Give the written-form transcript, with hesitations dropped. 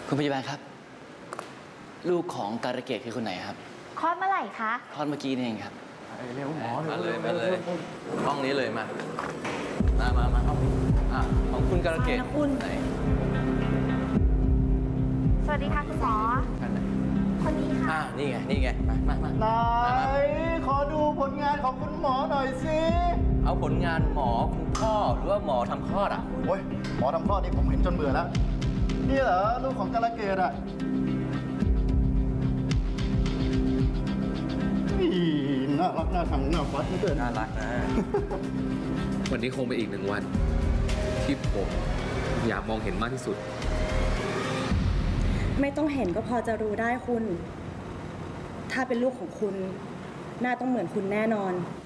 คุณพยาบาลครับลูกของการะเกดคือคนไหนครับคลอดเมื่อไหร่คะคลอดเมื่อกี้นี่เองครับเร็วหมอมาเลยห้องนี้เลยมาห้องนี้ของคุณการะเกดไหนสวัสดีค่ะคุณหมอคนนี้ค่ะนี่ไงมาไหนขอดูผลงานของคุณหมอหน่อยสิเอาผลงานหมอคุณพ่อหรือว่าหมอทำคลอดโอ้ยหมอทำคลอดนี่ผมเห็นจนเบื่อแล้วนี่เหรอลูกของการะเกดน่ารักน่าชังน่าฟัดไม่เกินน่ารักนะวันนี้คงเป็นอีก1 วันที่ผมอยากมองเห็นมากที่สุดไม่ต้องเห็นก็พอจะรู้ได้คุณถ้าเป็นลูกของคุณน่าต้องเหมือนคุณแน่นอน